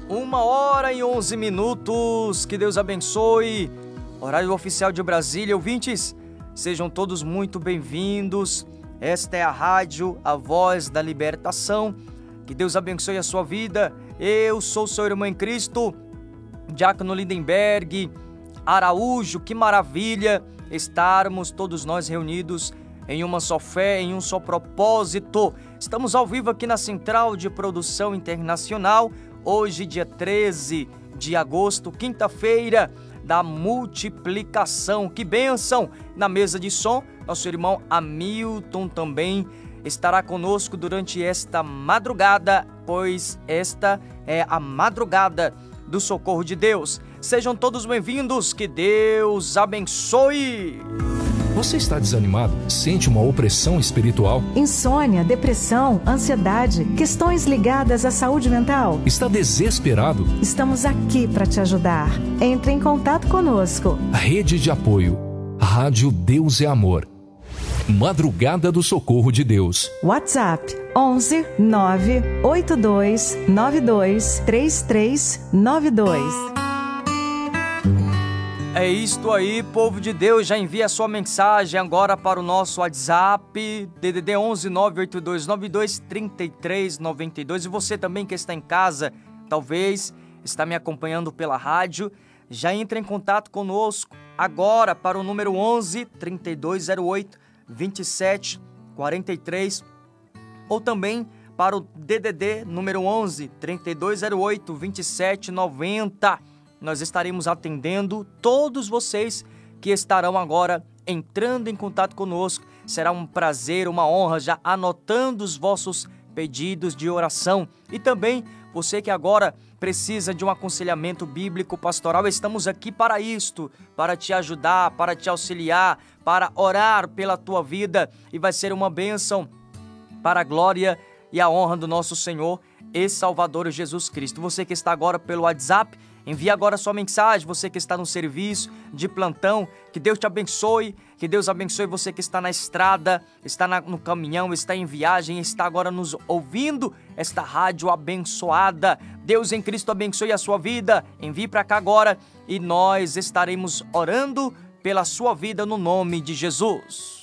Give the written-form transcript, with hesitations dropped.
1h11. Que Deus abençoe. Horário oficial de Brasília. Ouvintes, sejam todos muito bem-vindos. Esta é a rádio, a voz da libertação. Que Deus abençoe a sua vida. Eu sou seu irmão em Cristo, Diácono Lindenberg Araújo. Que maravilha estarmos todos nós reunidos em uma só fé, em um só propósito. Estamos ao vivo aqui na Central de Produção Internacional, hoje dia 13 de agosto, quinta-feira da multiplicação. Que bênção! Na mesa de som, nosso irmão Hamilton também estará conosco durante esta madrugada, pois esta é a madrugada do socorro de Deus. Sejam todos bem-vindos, que Deus abençoe! Você está desanimado? Sente uma opressão espiritual? Insônia, depressão, ansiedade, questões ligadas à saúde mental? Está desesperado? Estamos aqui para te ajudar. Entre em contato conosco. Rede de apoio. Rádio Deus é Amor. Madrugada do Socorro de Deus. WhatsApp 11 982 92 3392. É isto aí, povo de Deus. Já envia a sua mensagem agora para o nosso WhatsApp, DDD 11 982 92 3392. E você também que está em casa, talvez está me acompanhando pela rádio, já entre em contato conosco agora para o número 11 3208 2743, ou também para o DDD número 11 3208 2790. Nós estaremos atendendo todos vocês que estarão agora entrando em contato conosco. Será um prazer, uma honra, já anotando os vossos pedidos de oração. E também você que agora precisa de um aconselhamento bíblico pastoral, estamos aqui para isto, para te ajudar, para te auxiliar, para orar pela tua vida, e vai ser uma bênção para a glória e a honra do nosso Senhor e Salvador Jesus Cristo. Você que está agora pelo WhatsApp, envie agora sua mensagem. Você que está no serviço de plantão, que Deus te abençoe, que Deus abençoe você que está na estrada, está no caminhão, está em viagem, está agora nos ouvindo esta rádio abençoada. Deus em Cristo abençoe a sua vida. Envie para cá agora e nós estaremos orando pela sua vida no nome de Jesus.